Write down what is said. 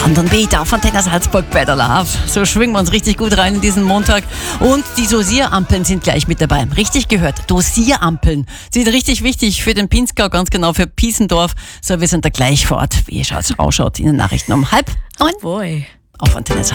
London Beat auf Antenne Salzburg bei der Love. So schwingen wir uns richtig gut rein in diesen Montag. Und die Dosirampeln sind gleich mit dabei. Richtig gehört, Dosirampeln sind richtig wichtig für den Pinzgau, ganz genau für Piesendorf. So, wir sind da gleich vor Ort. Wie es ausschaut in den Nachrichten um 8:30 Boy. auf Antenne Salzburg.